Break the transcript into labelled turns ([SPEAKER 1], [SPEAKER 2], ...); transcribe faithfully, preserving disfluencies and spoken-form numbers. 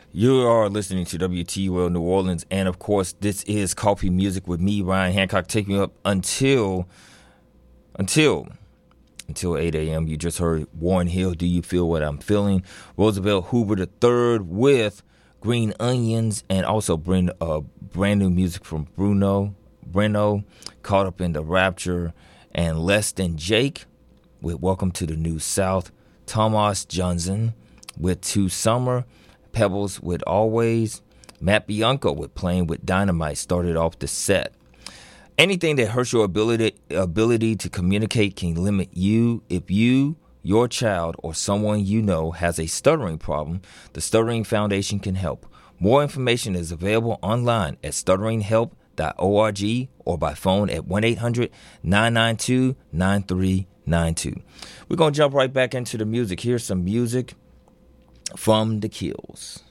[SPEAKER 1] You are listening to W T U L New Orleans, and of course, this is Coffee Music with me, Ryan Hancock, taking you up until until until eight a.m. You just heard Warren Hill, Do You Feel What I'm Feeling? Roosevelt Hoover the third with Green Onions, and also bring uh, brand new music from Bruno Breno, Caught Up in the Rapture, and Less Than Jake with Welcome to the New South. Thomas Johnson with To Summer. Pebbles with Always. Matt Bianco with Playing with Dynamite started off the set. Anything that hurts your ability ability to communicate can limit you. If you, your child, or someone you know has a stuttering problem, the Stuttering Foundation can help. More information is available online at stuttering help dot org or by phone at one eight hundred nine nine two nine three nine two. We're going to jump right back into the music. Here's some music from The Kills.